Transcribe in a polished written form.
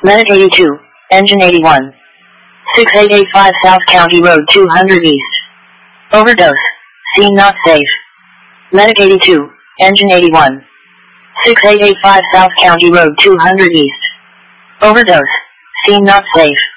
Medic 82, Engine 81. 6885 South County Road 200 East. Overdose. Scene not safe. Medic 82, Engine 81. 6885 South County Road 200 East. Overdose. Scene not safe.